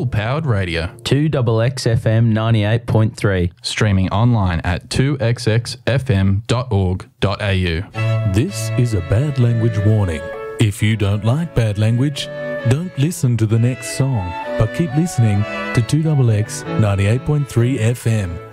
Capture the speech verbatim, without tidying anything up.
powered radio. two X X F M ninety-eight point three. Streaming online at two x x f m dot org dot a u. This is a bad language warning. If you don't like bad language, don't listen to the next song, but keep listening to two X X ninety-eight point three F M.